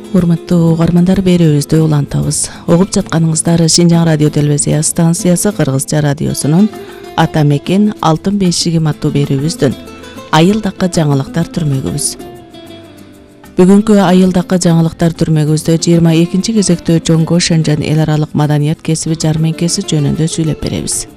Урматтуу угармандар, берүүбүздү улантабыз. Угуп жатканыңыздар Шинжаң радио телевизия станциясы Кыргызча радиосунун Ата мекен Алтын бешигим аттуу берүүбүздүн айылдакка жаңылыктар түрмөгүбүз. Бүгүнкү айылдакка жаңылыктар түрмөгүбүздө 22 кезектөө Жоңго Шэнжэн эл аралык маданият кесиби жармеңкеси жөнүндө сүйлөп беребиз.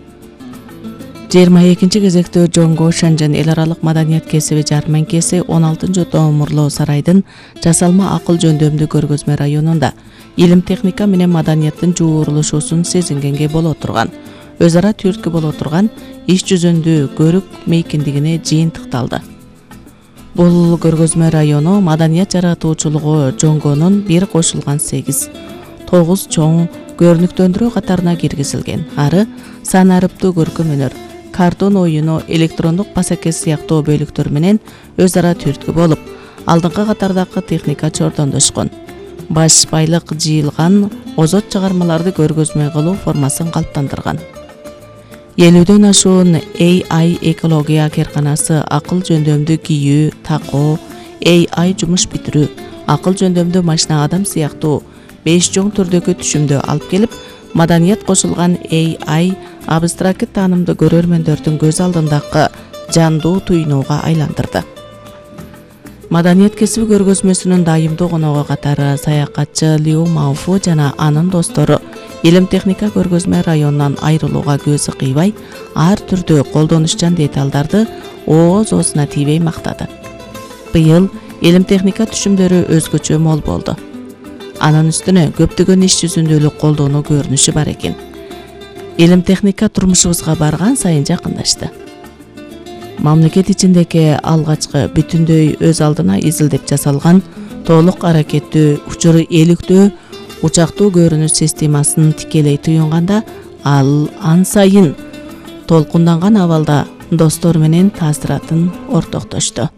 22 кезектөө Жоңго Шэнжэн эл аралык маданият кесиби жармеңкеси 16-Тоомурлоо сарайдын жасалма акыл жөндөмдүү көргөзмө районунда илим техника менен маданияттын жуурулушуусун сезингенге боло турган, өз ара түрткү боло турган иш жүзүндө көрүк мейкиндигине жыйынтыкталды. Бул көргөзмө району маданият жаратуучулугу Жоңгонун бир кошулган 8, 9 чоң көрүнүктөндүрүү катарына киргизилген. Ары сан арыптуу көркөм өнөр, картон оюну, электрондук басакет сыяктуу бөлүктөр менен өз ара түрткү болуп, алдыңкы катардагы техника чордондошкон. Баш байлык жыйылган озот чыгармаларды көргөзмө кылуу формасын калыптандырган. 50дөн ашуун AI экология керканасы, акыл жөндөмдүү кийүү, такоо, AI жумуш бүтүрүү, акыл жөндөмдүү машина адам сыяктуу 5 чоң түрдөгү түшүмдү алып келип, маданият кошулган AI абстракт таанымды көрөрмөндөрдүн көз алдындагы жандуу туйнууга айландырды. Маданият кесиби көргөзмөсүнүн дайымдуу коногу катары саякатчы Лиу Мауфу жана анын достору илим техника көргөзмө районунан айрылууга көзү кыйбай, ар түрдүү колдонушчан деталдарды оозуна тийбей мактады. Быйыл илим техника түшүмдөрү өзгөчө мол болду. Анын үстүнө көптөгөн иш жүзүндөлүк колдонуу көрүнүшү бар экен. Илим техника турмушубузга барган сайын жакындашты. Мамлекет ичиндеги алгачкы бүтүндөй өз алдына изилдеп жасалган толук аракеттүү учуру иликтөө учактуу көрүнүш системасын тикелей туюнганда, ал ан сайын толкунданган абалда достор менен таасиратын ортоктошту.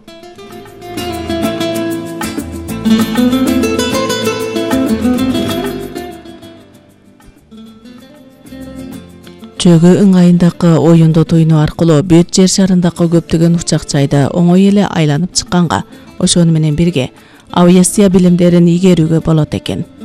Чөгө ыңгайындагы оюндо туйнуу аркылуу бүт жер шарындагы көптөгөн учак жайда оңой эле айланып чыкканга, ошону менен бирге авиация билимдерин игерүүгө болот экен.